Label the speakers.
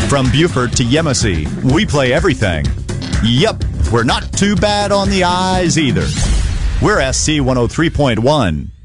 Speaker 1: From Beaufort to Yemassee, we play everything. Yep, we're not too bad on the eyes either. We're SC 103.1.